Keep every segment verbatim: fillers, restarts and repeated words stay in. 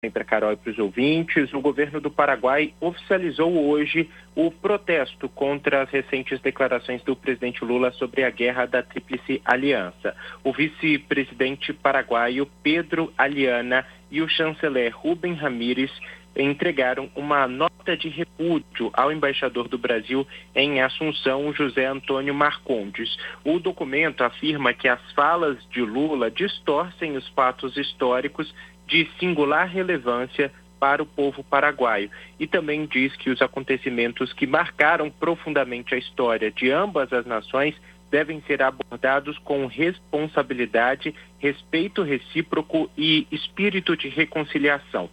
para a Carol e para os ouvintes. O governo do Paraguai oficializou hoje o protesto contra as recentes declarações do presidente Lula sobre a guerra da Tríplice Aliança. O vice-presidente paraguaio Pedro Aliana e o chanceler Rubem Ramírez entregaram uma nota de repúdio ao embaixador do Brasil em Assunção, José Antônio Marcondes. O documento afirma que as falas de Lula distorcem os fatos históricos de singular relevância para o povo paraguaio e também diz que os acontecimentos que marcaram profundamente a história de ambas as nações devem ser abordados com responsabilidade, respeito recíproco e espírito de reconciliação.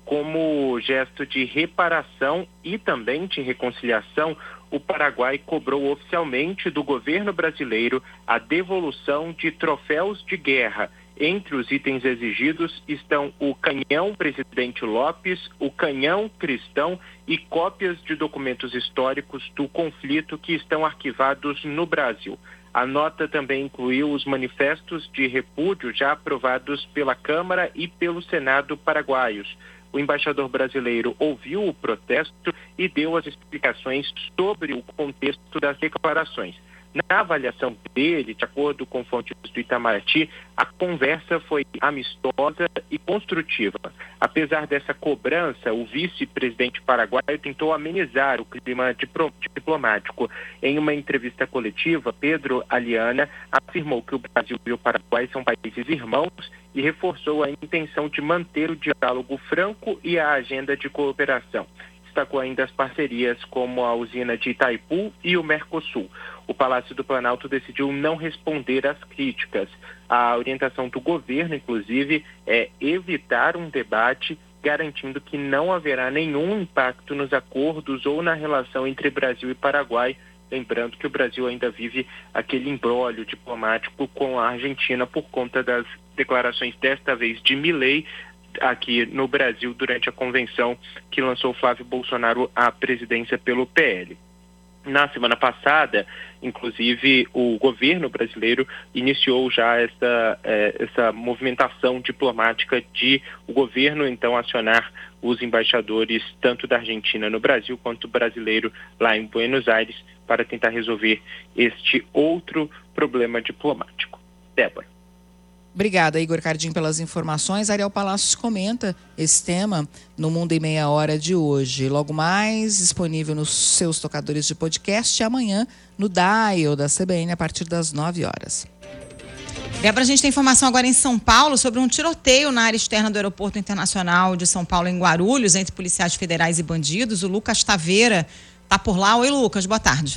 Como gesto de reparação e também de reconciliação, o Paraguai cobrou oficialmente do governo brasileiro a devolução de troféus de guerra. Entre os itens exigidos estão o canhão Presidente Lopes, o canhão Cristão e cópias de documentos históricos do conflito que estão arquivados no Brasil. A nota também incluiu os manifestos de repúdio já aprovados pela Câmara e pelo Senado paraguaios. O embaixador brasileiro ouviu o protesto e deu as explicações sobre o contexto das declarações. Na avaliação dele, de acordo com fontes do Itamaraty, a conversa foi amistosa e construtiva. Apesar dessa cobrança, o vice-presidente paraguaio tentou amenizar o clima diplomático. Em uma entrevista coletiva, Pedro Aliana afirmou que o Brasil e o Paraguai são países irmãos e reforçou a intenção de manter o diálogo franco e a agenda de cooperação. Destacou ainda as parcerias como a usina de Itaipu e o Mercosul. O Palácio do Planalto decidiu não responder às críticas. A orientação do governo, inclusive, é evitar um debate, garantindo que não haverá nenhum impacto nos acordos ou na relação entre Brasil e Paraguai. Lembrando que o Brasil ainda vive aquele imbróglio diplomático com a Argentina por conta das declarações, desta vez de Milei, aqui no Brasil durante a convenção que lançou Flávio Bolsonaro à presidência pelo P L. Na semana passada, inclusive, o governo brasileiro iniciou já essa, eh, essa movimentação diplomática de o governo, então, acionar os embaixadores tanto da Argentina no Brasil quanto brasileiro lá em Buenos Aires para tentar resolver este outro problema diplomático. Débora. Obrigada, Igor Cardim, pelas informações. Ariel Palácios comenta esse tema no Mundo em Meia Hora de hoje. Logo mais, disponível nos seus tocadores de podcast e amanhã no Dial da C B N a partir das nove horas. Débora, a gente tem informação agora em São Paulo sobre um tiroteio na área externa do Aeroporto Internacional de São Paulo, em Guarulhos, entre policiais federais e bandidos. O Lucas Taveira está por lá. Oi, Lucas, boa tarde.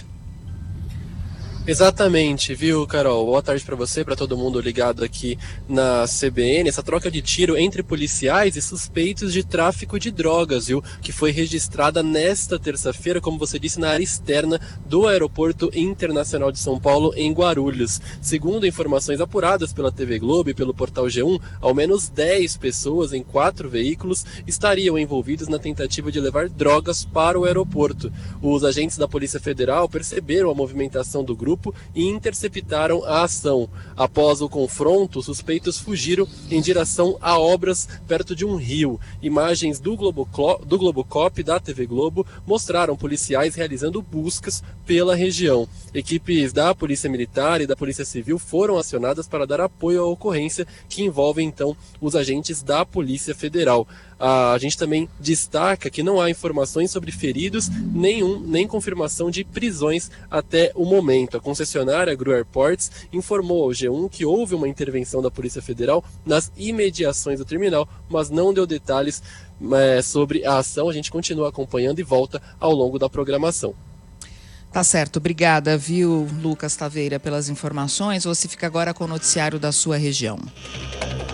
Exatamente, viu, Carol? Boa tarde para você, para todo mundo ligado aqui na C B N. Essa troca de tiro entre policiais e suspeitos de tráfico de drogas, viu? Que foi registrada nesta terça-feira, como você disse, na área externa do Aeroporto Internacional de São Paulo, em Guarulhos. Segundo informações apuradas pela T V Globo e pelo portal G um, ao menos dez pessoas em quatro veículos estariam envolvidos na tentativa de levar drogas para o aeroporto. Os agentes da Polícia Federal perceberam a movimentação do grupo e interceptaram a ação. Após o confronto, os suspeitos fugiram em direção a obras perto de um rio. Imagens do Globoclo- do Globocop da T V Globo mostraram policiais realizando buscas pela região. Equipes da Polícia Militar e da Polícia Civil foram acionadas para dar apoio à ocorrência, que envolve então os agentes da Polícia Federal. A gente também destaca que não há informações sobre feridos, nenhum, nem confirmação de prisões até o momento. A concessionária Gru Airports informou ao G um que houve uma intervenção da Polícia Federal nas imediações do terminal, mas não deu detalhes é, sobre a ação. A gente continua acompanhando e volta ao longo da programação. Tá certo, obrigada, viu, Lucas Taveira, pelas informações. Você fica agora com o noticiário da sua região.